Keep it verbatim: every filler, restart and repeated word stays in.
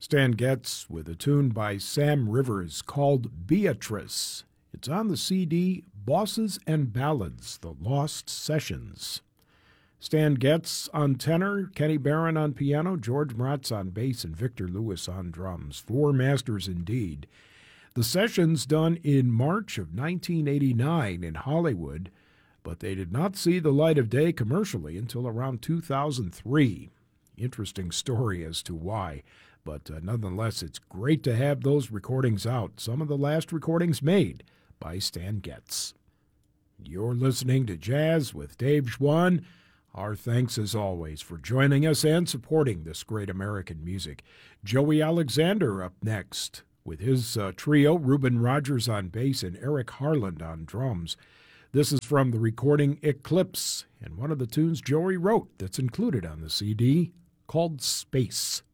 Stan Getz with a tune by Sam Rivers called Beatrice. It's on the C D Bosses and Ballads, The Lost Sessions. Stan Getz on tenor, Kenny Barron on piano, George Mratz on bass, and Victor Lewis on drums. Four masters indeed. The sessions done in March of nineteen eighty-nine in Hollywood, but they did not see the light of day commercially until around two thousand three. Interesting story as to why. But uh, nonetheless, it's great to have those recordings out, some of the last recordings made by Stan Getz. You're listening to Jazz with Dave Schwann. Our thanks, as always, for joining us and supporting this great American music. Joey Alexander up next with his uh, trio, Reuben Rogers on bass and Eric Harland on drums. This is from the recording Eclipse, and one of the tunes Joey wrote that's included on the C D called Space.